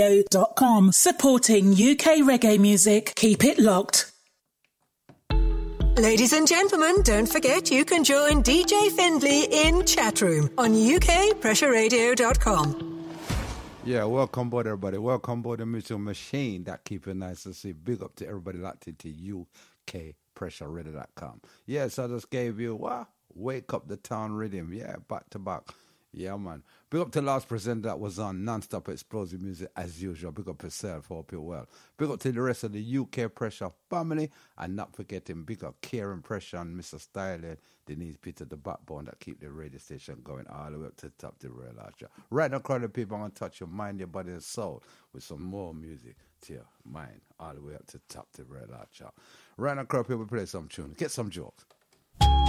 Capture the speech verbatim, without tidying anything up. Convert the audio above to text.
dot com, supporting U K reggae music. Keep it locked. Ladies and gentlemen, don't forget you can join D J Findlay in Chatroom on U K pressure radio dot com. Yeah, welcome aboard, everybody. Welcome aboard the musical machine that keep it nice and see. Big up to everybody locked into U K pressure radio dot com. Yes, I just gave you, what? Wake Up the Town Rhythm. Yeah, back to back. Yeah, man. Big up to the last presenter that was on Non-Stop Explosive Music as usual. Big up yourself. Hope you're well. Big up to the rest of the U K Pressure family. And not forgetting big up Kieran Pressure and Mister Styling, Denise Peter, the backbone that keep the radio station going all the way up to the top of the Royal Archer. Right now, crowd of people, I'm going to touch your mind, your body, and soul with some more music to your mind all the way up to the top of the Royal Archer. Right now, crowd of people, play some tune. Get some jokes.